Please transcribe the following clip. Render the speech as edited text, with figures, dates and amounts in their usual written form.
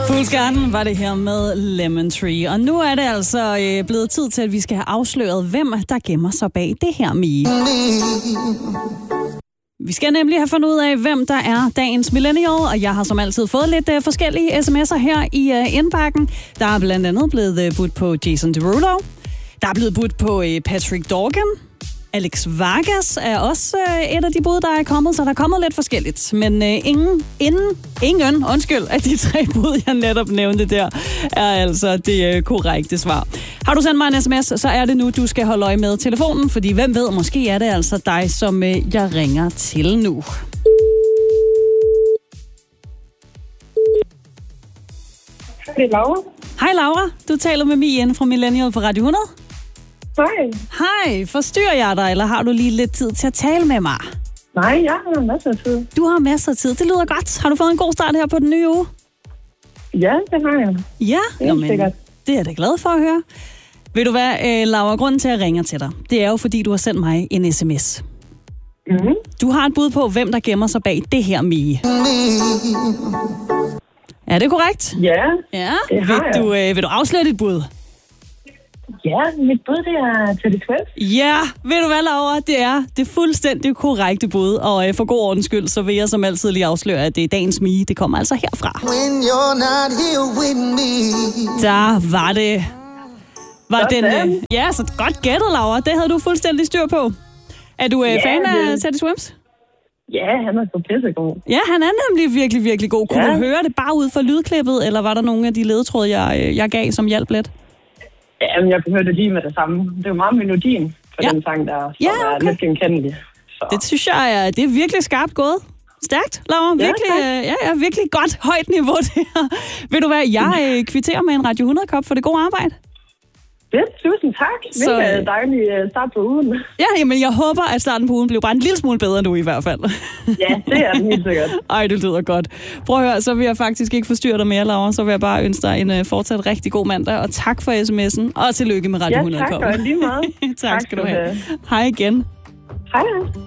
Fuldskærten var det her med Lemon Tree. Og nu er det altså blevet tid til, at vi skal have afsløret, hvem der gemmer sig bag det her Mie. Vi skal nemlig have fundet ud af, hvem der er dagens millennial, og jeg har som altid fået lidt forskellige sms'er her i indbakken. Der er blandt andet blevet budt på Jason Derulo. Der er blevet budt på Patrick Dorgan. Alex Vargas er også et af de bud, der er kommet, så der er kommet lidt forskelligt. Men ingen af de 3 bud, jeg netop nævnte der, er altså det korrekte svar. Har du sendt mig en sms, så er det nu, du skal holde øje med telefonen, fordi hvem ved, måske er det altså dig, som jeg ringer til nu. Det er Laura. Hej Laura, du taler med Mie fra Millennial på Radio 100. Hej. Hej, forstyrrer jeg dig, eller har du lige lidt tid til at tale med mig? Nej, jeg har masser af tid. Du har masser af tid, det lyder godt. Har du fået en god start her på den nye uge? Ja, det har jeg. Ja, Helt sikkert. Det er jeg da glad for at høre. Ved du hvad, Laura, grunden til at jeg ringer til dig, det er jo fordi, du har sendt mig en sms. Mm-hmm. Du har et bud på, hvem der gemmer sig bag det her Mie. Er det korrekt? Ja, Ja. det har jeg. Vil du afsløre dit bud? Ja, mit bud det er Taylor Swift. Ja, ved du hvad, Laura? Det er det fuldstændig korrekte bud. Og for god ordens skyld, så vil jeg som altid lige afsløre, at det er dagens Mie. Det kommer altså herfra. Der var det. Ja, så godt gættet, Laura. Det havde du fuldstændig styr på. Er du fan af Teddy Swims? Ja, han er så pissegod. Ja, han er nemlig virkelig, virkelig god. Kunne du høre det bare ud fra lydklippet, eller var der nogle af de ledetråde, jeg gav, som hjalp lidt? Jamen, jeg kunne høre det lige med det samme. Det er jo meget melodien for den sang, der er lidt genkendelig. Så. Det synes jeg, det er virkelig skarpt gået. Stærkt, Laura. Virkelig, virkelig godt højt niveau, det her. Ved du hvad, jeg kvitterer med en Radio 100-kop for det gode arbejde. Tusind tak. Det er dejligt start på ugen. Ja, jamen jeg håber, at starten på ugen blev bare en lille smule bedre nu i hvert fald. Ja, det er den helt sikkert. Ej, det lyder godt. Prøv at høre, så vil jeg faktisk ikke forstyrre dig mere, Laura. Så vil jeg bare ønske dig en fortsat rigtig god mandag. Og tak for sms'en. Og tillykke med Radio 100. Ja, tak og lige meget. tak skal du have. Hej igen. Hej.